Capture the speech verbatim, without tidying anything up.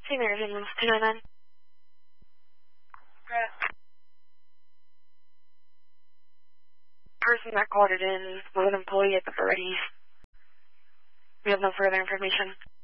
Saint Mary's Ambulance two nine nine. Person that called it in was an employee at the Freddy's. We have no further information.